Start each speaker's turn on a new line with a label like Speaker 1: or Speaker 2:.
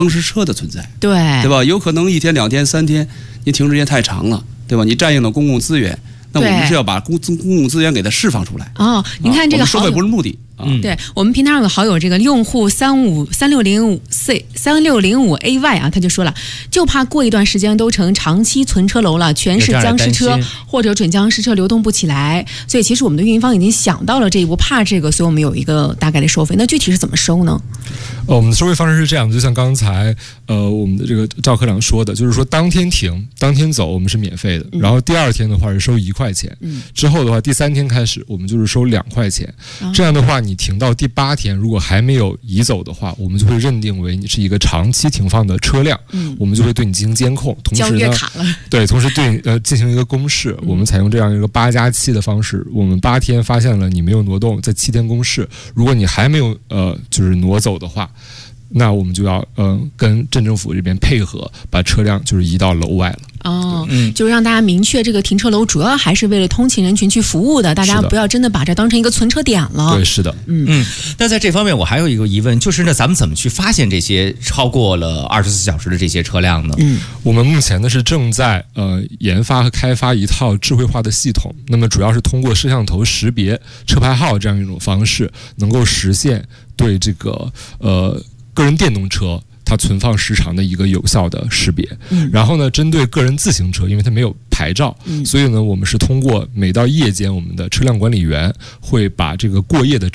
Speaker 1: 当时车的存在，
Speaker 2: 对
Speaker 1: 吧？有可能1天、2天、3天，您停时间太长了，对吧？你占用了公共资源，那我们是要把公共资源给它释放出来。
Speaker 2: 哦，您看这个
Speaker 1: 收费不是目的。
Speaker 2: 对，我们平台上有好友这个用户3605AY 啊，他就说了，就怕过一段时间都成长期存车楼了，全是僵尸车或者准僵尸车流动不起来。所以其实我们的运营方已经想到了这一步，怕这个，所以我们有一个大概的收费。那具体是怎么收呢？
Speaker 3: 我们的收费方式是这样的，就像刚才我们的这个赵科长说的，就是说当天停当天走我们是免费的，然后第2天的话是收1块钱，之后的话第3天开始我们就是收2块钱。这样的话你停到第8天如果还没有移走的话，我们就会认定为你是一个长期停放的车辆，我们就会对你进行监控，同时呢对，同时对你进行一个公示，我们采用这样一个8+7的方式，我们8天发现了你没有挪动，在7天公示，如果你还没有就是挪走的话，那我们就要跟镇政府这边配合，把车辆就是移到楼外了。
Speaker 2: 哦，就是让大家明确这个停车楼主要还是为了通勤人群去服务的，大家不要真的把这当成一个存车点了。
Speaker 3: 对，是的。
Speaker 4: 那在这方面我还有一个疑问，就是呢，咱们怎么去发现这些超过了24小时的这些车辆呢？
Speaker 3: 我们目前呢是正在研发和开发一套智慧化的系统，那么主要是通过摄像头识别车牌号这样一种方式，能够实现对这个个人电动车它存放时长的一个有效的识别。然后呢，针对个人自行车，因为它没有牌照，所以呢，我们是通过每到夜间，我们的车辆管理员会把这个过夜的